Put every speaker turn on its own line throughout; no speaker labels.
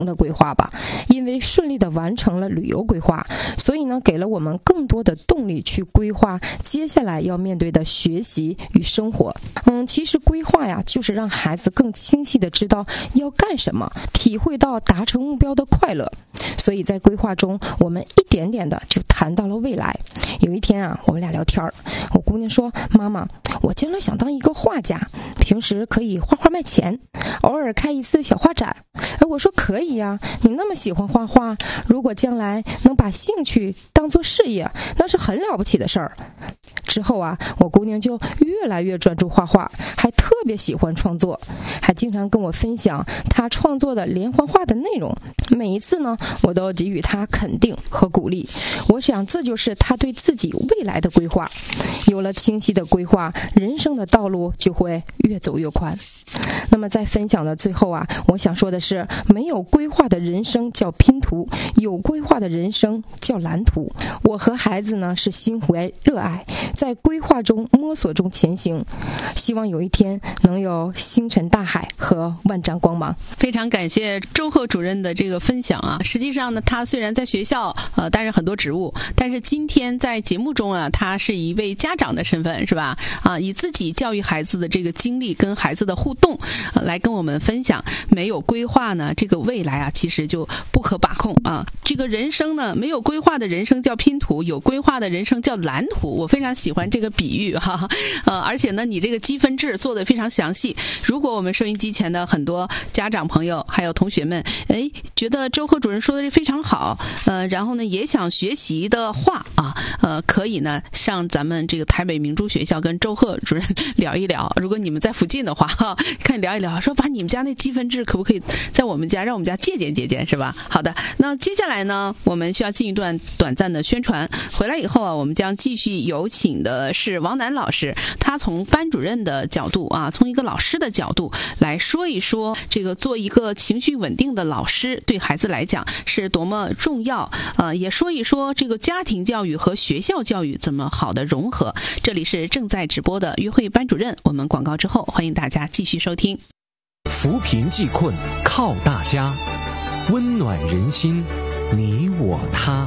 的规划吧。因为顺利的完成了旅游规划，所以呢，给了我们更多的动力去规划接下来要面对的学习与生活。其实规划呀，就是让孩子更清晰的知道要干什么，体会到达成目标的快乐。所以在规划中，我们一点点的就谈到了未来。有一天啊，我们俩聊天，我姑娘说：“妈妈，我将来想当一个画家，平时可以画画卖钱，偶尔开一次小画展。”我说：“可以呀，你那么喜欢画画，如果将来能把兴趣当作事业，那是很了不起的事儿。”之后啊，我姑娘就越来越专注画画，还特别喜欢创作，还经常跟我分享她创作的连环画的内容。每一次呢，我都给予她肯定和鼓励。我想这就是她对自己未来的规划。有了清晰的规划，人生的道路就会越走越宽。那么在分享的最后啊，我想说的是，没有规划的人生叫拼图，有规划的人生叫蓝图。我和孩子呢是心怀热爱，在规划中摸索中前行，希望有一天能有星辰大海和万丈光芒。
非常感谢周贺主任的这个分享啊！实际上呢，他虽然在学校担任很多职务，但是今天在节目中啊，他是一位家长的身份，是吧？以自己教育孩子的这个经历跟孩子的互动，来跟我们分享。没有规划呢，这个未来啊，其实就不可把控啊。这个人生呢，没有规划的人生叫拼图，有规划的人生叫蓝图。我非常喜欢这个比喻哈，而且呢，你这个积分制做得非常详细。如果我们收音机前的很多家长朋友还有同学们，觉得周贺主任说的非常好，然后呢也想学习的话啊，可以呢上咱们这个台北明珠学校跟周贺主任聊一聊。如果你们在附近的话，看聊一聊，说把你们家那积分制可不可以在我们家让我们家借鉴，是吧？好的，那接下来呢，我们需要进一段短暂的宣传。回来以后啊，我们将继续有请的是王楠老师，他从班主任的角度啊，从一个老师的角度来说一说这个做一个情绪稳定的老师对孩子来讲是多么重要，也说一说这个家庭教育和学校教育怎么好的融合。这里是正在直播的约会班主任，我们广告之后欢迎大家继续收听。
扶贫济困靠大家，温暖人心，你我他。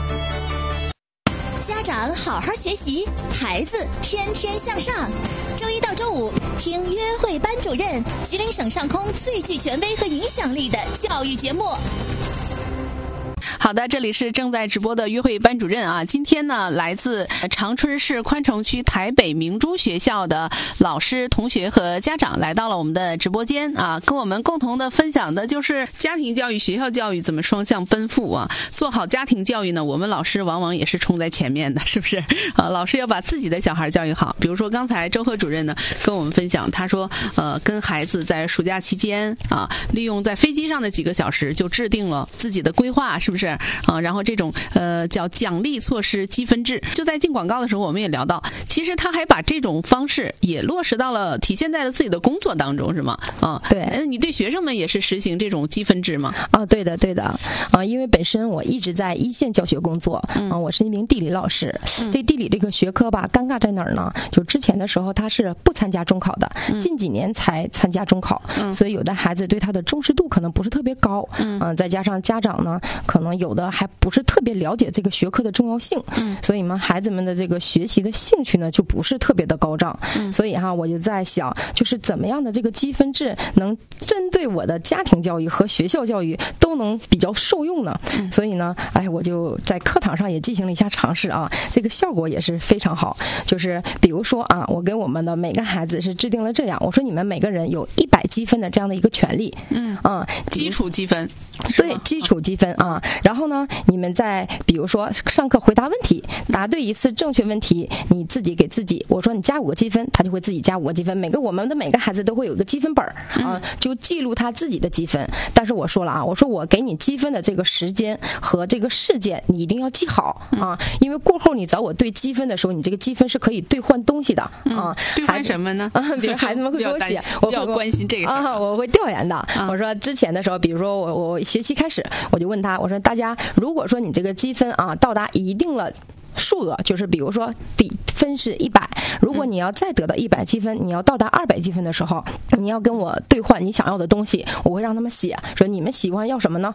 家长好好学习，孩子天天向上。周一到周五听约会班主任，吉林省上空最具权威和影响力的教育节目。
好的，这里是正在直播的约会班主任啊。今天呢，来自长春市宽城区台北明珠学校的老师、同学和家长来到了我们的直播间啊，跟我们共同的分享的就是家庭教育、学校教育怎么双向奔赴啊。做好家庭教育呢，我们老师往往也是冲在前面的，是不是？老师要把自己的小孩教育好。比如说刚才周贺主任呢跟我们分享，他说跟孩子在暑假期间啊，利用在飞机上的几个小时就制定了自己的规划，是不是？然后这种叫奖励措施积分制。就在进广告的时候我们也聊到，其实他还把这种方式也落实到了体现在了自己的工作当中，是吗？
对。
你对学生们也是实行这种积分制吗？
对的因为本身我一直在一线教学工作，我是一名地理老师。这地理这个学科吧，尴尬在哪儿呢？就之前的时候他是不参加中考的，近几年才参加中考，所以有的孩子对他的重视度可能不是特别高，再加上家长呢可能有的还不是特别了解这个学科的重要性，所以嘛，孩子们的这个学习的兴趣呢就不是特别的高涨，所以我就在想，就是怎么样的这个积分制能针对我的家庭教育和学校教育都能比较受用呢？所以呢，我就在课堂上也进行了一下尝试啊，这个效果也是非常好。就是比如说我给我们的每个孩子是制定了这样，我说你们每个人有100积分的这样的一个权利，
基础积分，
对，基础积分啊。然后呢，你们在比如说上课回答问题，答对一次正确问题，你自己给自己，我说你加5个积分，他就会自己加5个积分。我们的每个孩子都会有一个积分本就记录他自己的积分。但是我说了我说我给你积分的这个时间和这个事件你一定要记好因为过后你找我对积分的时候，你这个积分是可以兑换东西的
兑换什么呢？
比如孩子们会给我写，
我比较关心这个事
我会调研的。我说之前的时候，比如说我学期开始，我就问他，我说大家如果说你这个积分到达一定了数额，就是比如说底分是100，如果你要再得到100积分，你要到达200积分的时候，你要跟我兑换你想要的东西，我会让他们写，说你们喜欢要什么呢？